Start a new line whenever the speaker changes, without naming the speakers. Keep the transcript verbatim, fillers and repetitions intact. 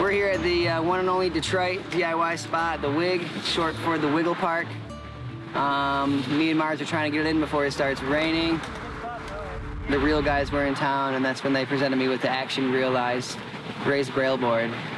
We're here at the uh, one and only Detroit D I Y spot, the Wig, short for the Wiggle Park. Um, me and Mars are trying to get it in before it starts raining. The real guys were in town, and that's when they presented me with the Action Realized raised braille board.